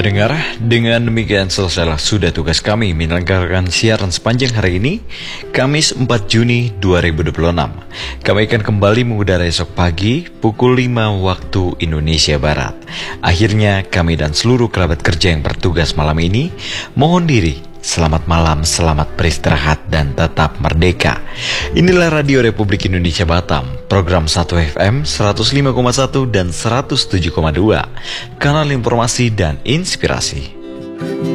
Pendengar, dengan demikian selesailah sudah tugas kami menyelenggarakan siaran sepanjang hari ini, Kamis 4 Juni 2026. Kami akan kembali mengudara esok pagi pukul 5 waktu Indonesia Barat. Akhirnya kami dan seluruh kerabat kerja yang bertugas malam ini mohon diri. Selamat malam, selamat beristirahat dan tetap merdeka. Inilah Radio Republik Indonesia Batam, program 1 FM 105,1 dan 107,2, kanal informasi dan inspirasi.